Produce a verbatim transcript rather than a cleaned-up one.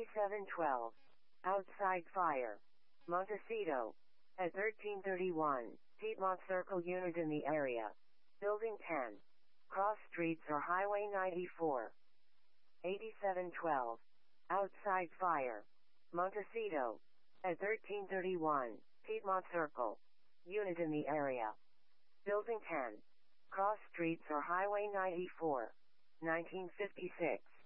eighty-seven twelve. Outside fire. Montecito. At thirteen thirty-one, Piedmont Circle unit in the area. Building ten. Cross streets or Highway ninety-four. eighty-seven twelve. Outside fire. Montecito. At thirteen thirty-one, Piedmont Circle. Unit in the area. Building ten. Cross streets or Highway ninety-four. nineteen fifty-six.